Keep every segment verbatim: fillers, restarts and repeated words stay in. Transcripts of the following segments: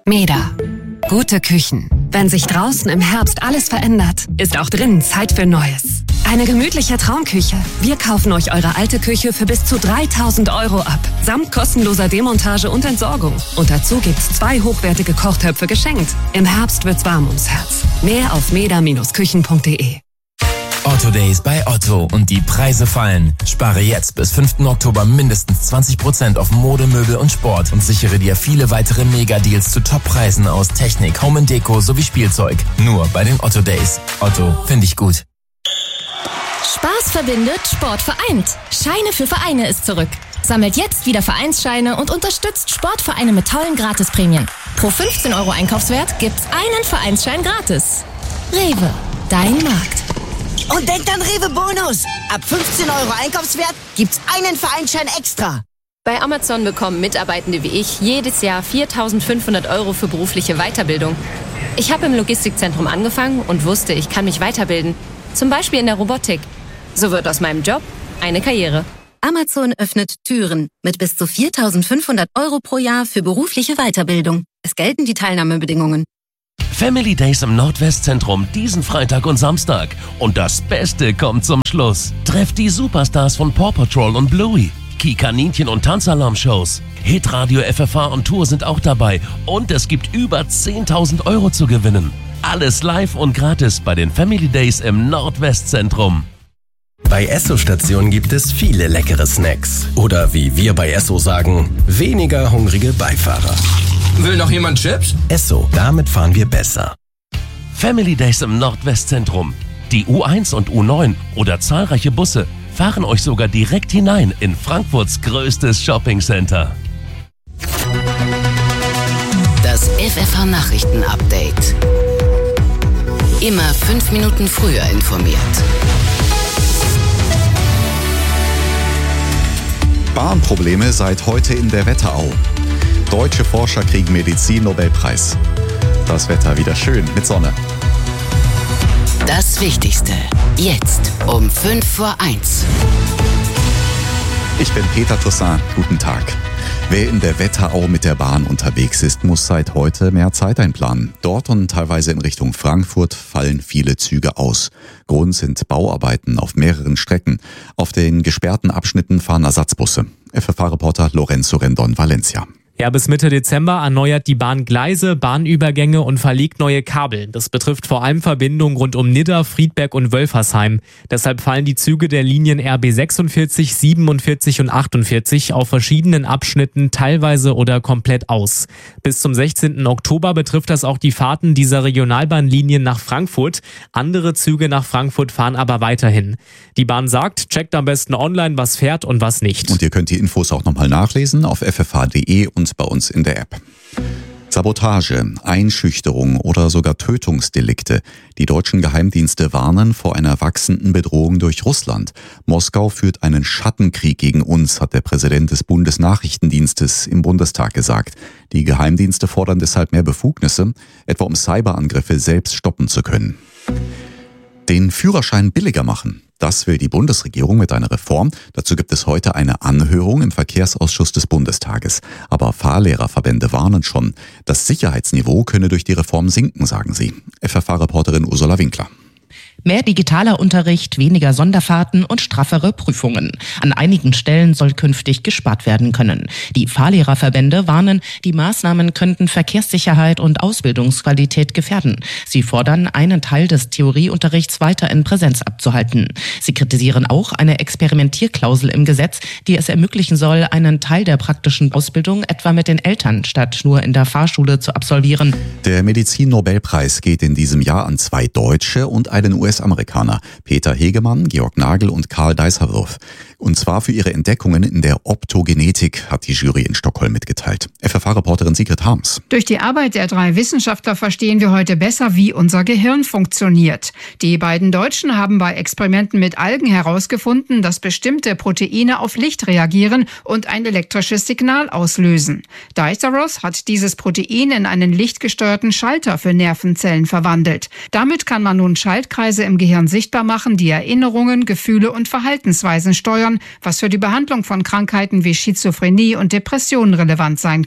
Meda. Gute Küchen. Wenn sich draußen im Herbst alles verändert, ist auch drinnen Zeit für Neues. Eine gemütliche Traumküche. Wir kaufen euch eure alte Küche für bis zu dreitausend Euro ab. Samt kostenloser Demontage und Entsorgung. Und dazu gibt's zwei hochwertige Kochtöpfe geschenkt. Im Herbst wird's warm ums Herz. Mehr auf meda Bindestrich küchen punkt de. Otto Days bei Otto und die Preise fallen. Spare jetzt bis fünften Oktober mindestens zwanzig Prozent auf Mode, Möbel und Sport und sichere dir viele weitere Mega-Deals zu Top-Preisen aus Technik, Home and Deko sowie Spielzeug. Nur bei den Otto Days. Otto, finde ich gut. Spaß verbindet, Sport vereint. Scheine für Vereine ist zurück. Sammelt jetzt wieder Vereinsscheine und unterstützt Sportvereine mit tollen Gratisprämien. Pro fünfzehn Euro Einkaufswert gibt's einen Vereinsschein gratis. Rewe, dein Markt. Und denkt an Rewe Bonus. Ab fünfzehn Euro Einkaufswert gibt's einen Vereinsschein extra. Bei Amazon bekommen Mitarbeitende wie ich jedes Jahr viertausendfünfhundert Euro für berufliche Weiterbildung. Ich habe im Logistikzentrum angefangen und wusste, ich kann mich weiterbilden. Zum Beispiel in der Robotik. So wird aus meinem Job eine Karriere. Amazon öffnet Türen mit bis zu viertausendfünfhundert Euro pro Jahr für berufliche Weiterbildung. Es gelten die Teilnahmebedingungen. Family Days im Nordwestzentrum diesen Freitag und Samstag. Und das Beste kommt zum Schluss. Trefft die Superstars von Paw Patrol und Bluey. Ki-Kaninchen und Tanzalarm-Shows. Hitradio F F H und Tour sind auch dabei. Und es gibt über zehntausend Euro zu gewinnen. Alles live und gratis bei den Family Days im Nordwestzentrum. Bei Esso-Stationen gibt es viele leckere Snacks. Oder wie wir bei Esso sagen, weniger hungrige Beifahrer. Will noch jemand Chips? Esso, damit fahren wir besser. Family Days im Nordwestzentrum. Die U eins und U neun oder zahlreiche Busse fahren euch sogar direkt hinein in Frankfurts größtes Shoppingcenter. Das F F H-Nachrichten-Update. Immer fünf Minuten früher informiert. Bahnprobleme seit heute in der Wetterau. Deutsche Forscher kriegen Medizin-Nobelpreis. Das Wetter wieder schön mit Sonne. Das Wichtigste jetzt um fünf vor eins. Ich bin Peter Toussaint. Guten Tag. Wer in der Wetterau mit der Bahn unterwegs ist, muss seit heute mehr Zeit einplanen. Dort und teilweise in Richtung Frankfurt fallen viele Züge aus. Grund sind Bauarbeiten auf mehreren Strecken. Auf den gesperrten Abschnitten fahren Ersatzbusse. F F H-Reporter Lorenzo Rendon, Valencia. Ja, bis Mitte Dezember erneuert die Bahn Gleise, Bahnübergänge und verlegt neue Kabel. Das betrifft vor allem Verbindungen rund um Nidda, Friedberg und Wölfersheim. Deshalb fallen die Züge der Linien R B sechsundvierzig, siebenundvierzig und achtundvierzig auf verschiedenen Abschnitten teilweise oder komplett aus. Bis zum sechzehnten Oktober betrifft das auch die Fahrten dieser Regionalbahnlinien nach Frankfurt. Andere Züge nach Frankfurt fahren aber weiterhin. Die Bahn sagt, checkt am besten online, was fährt und was nicht. Und ihr könnt die Infos auch nochmal nachlesen auf f f h punkt de und bei uns in der App. Sabotage, Einschüchterung oder sogar Tötungsdelikte. Die deutschen Geheimdienste warnen vor einer wachsenden Bedrohung durch Russland. Moskau führt einen Schattenkrieg gegen uns, hat der Präsident des Bundesnachrichtendienstes im Bundestag gesagt. Die Geheimdienste fordern deshalb mehr Befugnisse, etwa um Cyberangriffe selbst stoppen zu können. Den Führerschein billiger machen. Das will die Bundesregierung mit einer Reform. Dazu gibt es heute eine Anhörung im Verkehrsausschuss des Bundestages. Aber Fahrlehrerverbände warnen schon. Das Sicherheitsniveau könne durch die Reform sinken, sagen sie. F F H-Reporterin Ursula Winkler. Mehr digitaler Unterricht, weniger Sonderfahrten und straffere Prüfungen. An einigen Stellen soll künftig gespart werden können. Die Fahrlehrerverbände warnen, die Maßnahmen könnten Verkehrssicherheit und Ausbildungsqualität gefährden. Sie fordern, einen Teil des Theorieunterrichts weiter in Präsenz abzuhalten. Sie kritisieren auch eine Experimentierklausel im Gesetz, die es ermöglichen soll, einen Teil der praktischen Ausbildung etwa mit den Eltern statt nur in der Fahrschule zu absolvieren. Der Medizin-Nobelpreis geht in diesem Jahr an zwei Deutsche und einen U S-Amerikaner, Peter Hegemann, Georg Nagel und Karl Deisserwurf. Und zwar für ihre Entdeckungen in der Optogenetik, hat die Jury in Stockholm mitgeteilt. F F H-Reporterin Sigrid Harms. Durch die Arbeit der drei Wissenschaftler verstehen wir heute besser, wie unser Gehirn funktioniert. Die beiden Deutschen haben bei Experimenten mit Algen herausgefunden, dass bestimmte Proteine auf Licht reagieren und ein elektrisches Signal auslösen. Deisserwurf hat dieses Protein in einen lichtgesteuerten Schalter für Nervenzellen verwandelt. Damit kann man nun Schaltkreise im Gehirn sichtbar machen, die Erinnerungen, Gefühle und Verhaltensweisen steuern, was für die Behandlung von Krankheiten wie Schizophrenie und Depressionen relevant sein kann.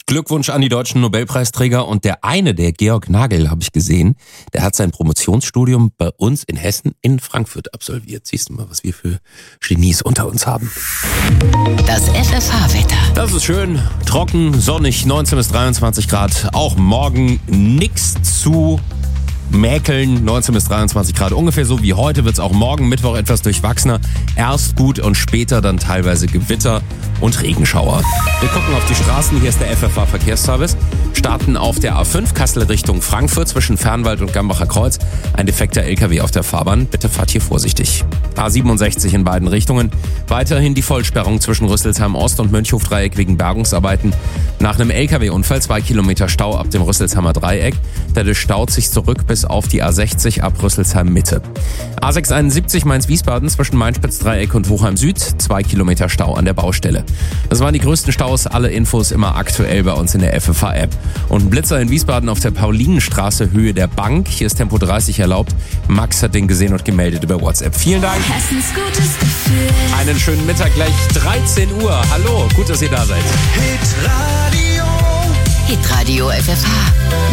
Glückwunsch an die deutschen Nobelpreisträger. Und der eine, der Georg Nagel, habe ich gesehen, der hat sein Promotionsstudium bei uns in Hessen in Frankfurt absolviert. Siehst du mal, was wir für Genies unter uns haben. Das F F H-Wetter. Das ist schön, trocken, sonnig, neunzehn bis dreiundzwanzig Grad. Auch morgen nix zu mäkeln, neunzehn bis dreiundzwanzig Grad. Ungefähr so wie heute wird es auch morgen Mittwoch etwas durchwachsener. Erst gut und später dann teilweise Gewitter und Regenschauer. Wir gucken auf die Straßen. Hier ist der F F H-Verkehrsservice. Starten auf der A fünf Kassel Richtung Frankfurt zwischen Fernwald und Gambacher Kreuz. Ein defekter L K W auf der Fahrbahn. Bitte fahrt hier vorsichtig. A siebenundsechzig in beiden Richtungen. Weiterhin die Vollsperrung zwischen Rüsselsheim Ost und Mönchhof-Dreieck wegen Bergungsarbeiten. Nach einem L K W-Unfall zwei Kilometer Stau ab dem Rüsselsheimer Dreieck. Dadurch staut sich zurück bis auf die A sechzig ab Rüsselsheim Mitte. A sechshunderteinundsiebzig Mainz-Wiesbaden zwischen Mainspitz-Dreieck und Wuchheim Süd. Zwei Kilometer Stau an der Baustelle. Das waren die größten Staus. Alle Infos immer aktuell bei uns in der F F H-App. Und ein Blitzer in Wiesbaden auf der Paulinenstraße, Höhe der Bank. Hier ist Tempo dreißig erlaubt. Max hat den gesehen und gemeldet über WhatsApp. Vielen Dank. Hessens gutes Gefühl. Einen schönen Mittag, gleich dreizehn Uhr. Hallo, gut, dass ihr da seid. Hitradio. Hitradio F F H.